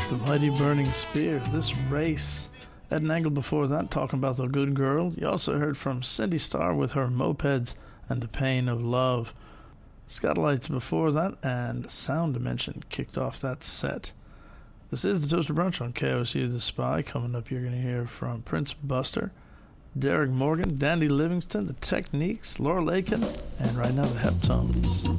The Mighty Burning Spear, This Race. Ed and Angle before that, talking about The Good Girl. You also heard from Cindy Starr with her Mopeds and The Pain of Love. Scottlights before that, and Sound Dimension kicked off that set. This is the Toaster Brunch on KOSU The Spy. Coming up, you're going to hear from Prince Buster, Derek Morgan, Dandy Livingston, The Techniques, Laura Lakin, and right now the Heptones.